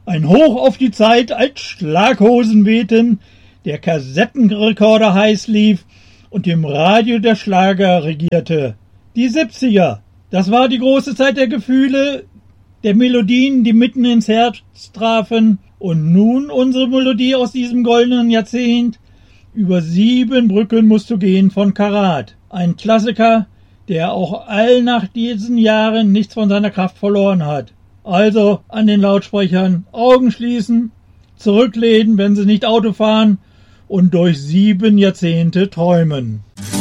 Ein Hoch auf die Zeit, als Schlaghosen wehten, der Kassettenrekorder heiß lief und im Radio der Schlager regierte. Die 70er, das war die große Zeit der Gefühle, der Melodien, die mitten ins Herz trafen. Und nun unsere Melodie aus diesem goldenen Jahrzehnt. Über 7 Brücken musst du gehen von Karat. Ein Klassiker, der auch all nach diesen Jahren nichts von seiner Kraft verloren hat. Also an den Lautsprechern Augen schließen, zurücklehnen, wenn Sie nicht Auto fahren und durch 7 Jahrzehnte träumen.